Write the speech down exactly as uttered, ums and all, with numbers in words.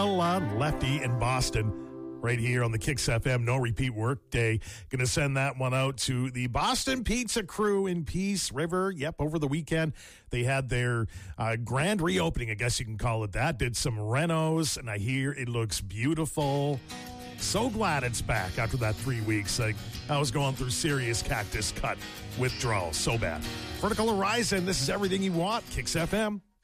little uh, lefty in Boston right here on the Kicks F M No Repeat Work Day. Going to send that one out to the Boston Pizza Crew in Peace River. Yep, over the weekend they had their uh, grand reopening, I guess you can call it that. Did some renos, and I hear it looks beautiful. So glad it's back after that three weeks. Like, I was going through serious cactus cut withdrawal. So bad. Vertical Horizon, this is everything you want. Kicks F M.